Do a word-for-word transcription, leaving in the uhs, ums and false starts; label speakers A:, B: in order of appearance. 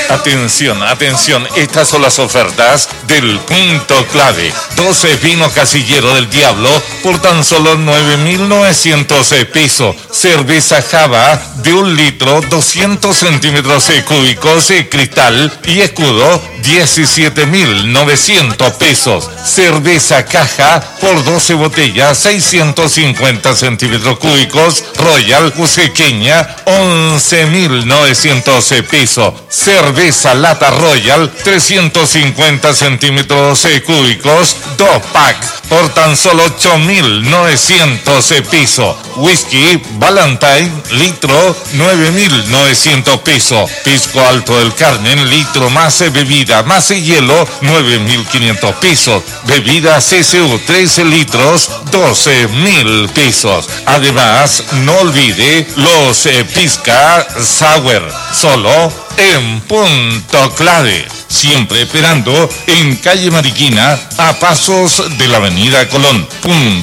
A: Atención, atención, estas son las ofertas del Punto Clave. doce vino casillero del Diablo por tan solo nueve mil novecientos pesos. Cerveza Java de un litro, doscientos centímetros cúbicos, cristal y escudo, diecisiete mil novecientos pesos. Cerveza Caja por doce botellas, seiscientos cincuenta centímetros cúbicos, Royal Usequeña, once mil novecientos pesos. Cerveza Lata Royal, trescientos cincuenta centímetros cúbicos, dos pack por tan solo ocho mil novecientos pesos. Whisky Valentine, litro, nueve mil novecientos pesos. Pisco Alto del Carmen, litro más bebida, más hielo, nueve mil quinientos pesos. Bebida C C U, trece litros, doce mil pesos. Además, no olvide los eh, Pisca Sour, solo en Punto Clave. Siempre esperando en calle Mariquina, a pasos de la avenida Colón. Punto